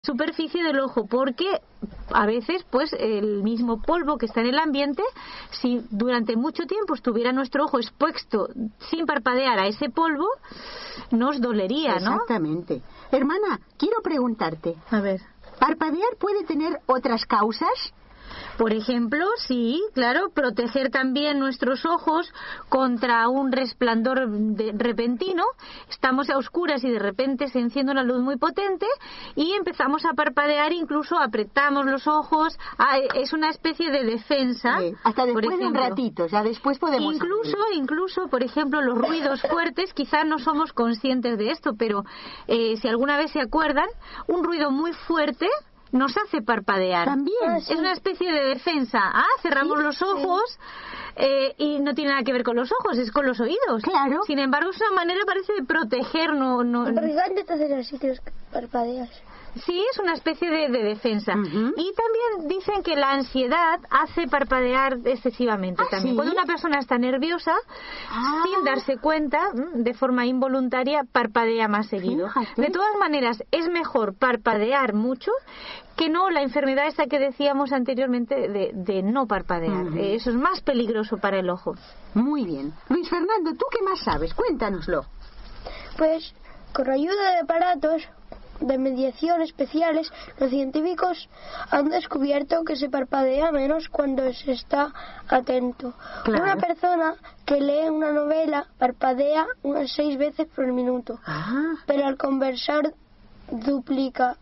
superficie del ojo, porque a veces pues el mismo polvo que está en el ambiente, si durante mucho tiempo estuviera nuestro ojo expuesto sin parpadear a ese polvo, nos dolería, ¿no? Exactamente. Hermana, quiero preguntarte, A ver. ¿parpadear puede tener otras causas? Por ejemplo, sí, claro, proteger también nuestros ojos contra un resplandor repentino. Estamos a oscuras y de repente se enciende una luz muy potente y empezamos a parpadear, incluso apretamos los ojos. Es una especie de defensa. Sí, hasta después de un ratito, ya después podemos... Incluso, por ejemplo, los ruidos fuertes, quizás no somos conscientes de esto, pero si alguna vez se acuerdan, un ruido muy fuerte nos hace parpadear. También. Es una especie de defensa. Cerramos los ojos y no tiene nada que ver con los ojos, es con los oídos. Claro. Sin embargo, es una manera, parece, de protegernos. Porque antes de hacer así tienes que parpadear. Sí, es una especie de defensa. Uh-huh. Y también dicen que la ansiedad hace parpadear excesivamente también. ¿Sí? Cuando una persona está nerviosa, sin darse cuenta, de forma involuntaria, parpadea más seguido. Fíjate. De todas maneras, es mejor parpadear mucho que no la enfermedad esa que decíamos anteriormente de no parpadear. Uh-huh. Eso es más peligroso para el ojo. Muy bien. Luis Fernando, ¿tú qué más sabes? Cuéntanoslo. Pues, con ayuda de aparatos de mediación especiales, los científicos han descubierto que se parpadea menos cuando se está atento. Claro. Una persona que lee una novela parpadea unas 6 veces por minuto, pero al conversar duplica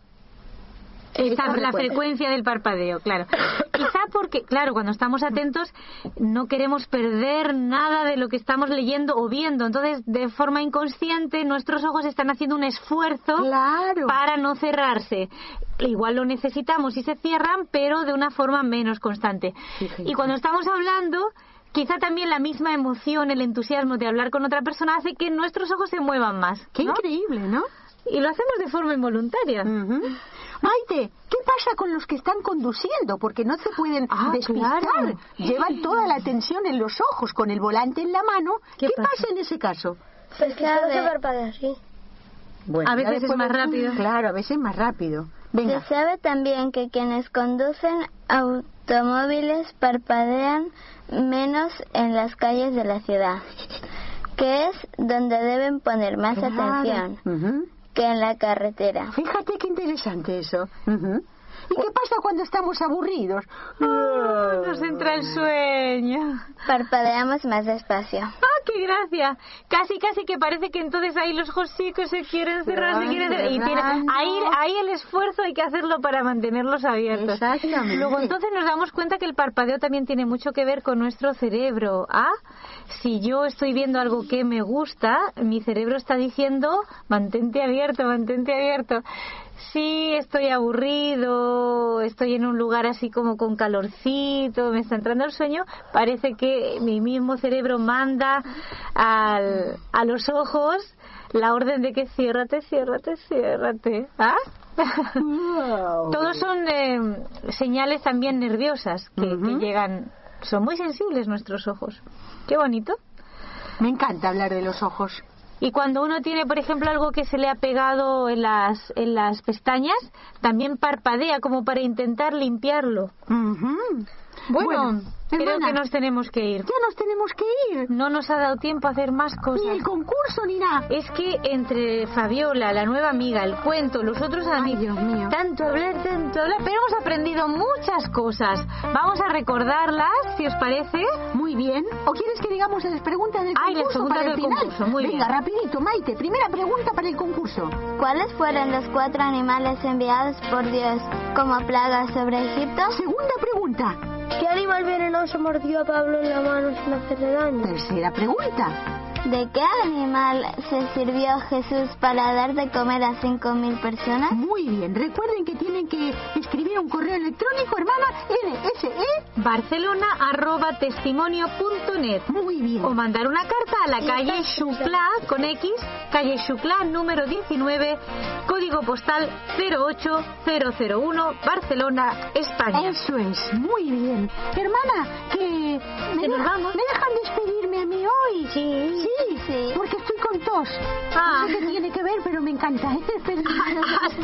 La frecuencia del parpadeo, claro. Quizá porque, claro, cuando estamos atentos no queremos perder nada de lo que estamos leyendo o viendo. Entonces, de forma inconsciente, nuestros ojos están haciendo un esfuerzo para no cerrarse. Igual lo necesitamos y se cierran, pero de una forma menos constante. Y cuando estamos hablando, quizá también la misma emoción, el entusiasmo de hablar con otra persona hace que nuestros ojos se muevan más. Qué ¿no? increíble, ¿no? Y lo hacemos de forma involuntaria. Uh-huh. Maite, ¿qué pasa con los que están conduciendo? Porque no se pueden despistar. Claro. Llevan toda la atención en los ojos, con el volante en la mano. ¿Qué pasa en ese caso? Pues que solo se parpadea así. Bueno, a veces es más rápido. Claro, a veces más rápido. Venga. Se sabe también que quienes conducen automóviles parpadean menos en las calles de la ciudad, que es donde deben poner más atención. Uh-huh. Que en la carretera. Fíjate qué interesante eso. Uh-huh. ¿Y qué pasa cuando estamos aburridos? Nos entra el sueño. Parpadeamos más despacio. ¡Qué gracia! Casi que parece que entonces ahí los ojos sí que se quieren cerrar, y ahí el esfuerzo hay que hacerlo para mantenerlos abiertos. Exactamente. Luego entonces nos damos cuenta que el parpadeo también tiene mucho que ver con nuestro cerebro. Si yo estoy viendo algo que me gusta, mi cerebro está diciendo mantente abierto, mantente abierto. Si estoy aburrido, estoy en un lugar así como con calorcito, me está entrando el sueño, parece que mi mismo cerebro manda a los ojos la orden de que ciérrate. Wow. Todos son señales también nerviosas que llegan. Son muy sensibles nuestros ojos. Qué bonito. Me encanta hablar de los ojos. Y cuando uno tiene, por ejemplo, algo que se le ha pegado en las pestañas, también parpadea como para intentar limpiarlo. Uh-huh. Bueno, creo hermana, que nos tenemos que ir. Ya nos tenemos que ir. No nos ha dado tiempo a hacer más cosas. Ni el concurso ni nada. Es que entre Fabiola, la nueva amiga, el cuento, los otros amigos, Dios mío. tanto hablar, pero hemos aprendido muchas cosas. Vamos a recordarlas, si os parece. Muy bien. ¿O quieres que digamos las preguntas del concurso? Las preguntas para el del final? concurso, muy Venga, bien. rapidito, Maite. Primera pregunta para el concurso. ¿Cuáles fueron los 4 animales enviados por Dios como plaga sobre Egipto? Segunda pregunta. ¿Qué animal venenoso mordió a Pablo en la mano sin hacerle daño? Tercera pregunta. ¿De qué animal se sirvió Jesús para dar de comer a 5.000 personas? Muy bien. Recuerden que tienen que escribir un correo electrónico, hermana, barcelona@testimonio.net. Muy bien. O mandar una carta a la calle Xuclà, con X, calle Xuclà número 19, código postal 08001, Barcelona, España. Eso es, muy bien. Hermana, que ¿Que nos vamos? ¿me dejan despedirme a mí hoy? Sí. Porque estoy con tos. No sé qué tiene que ver, pero me encanta.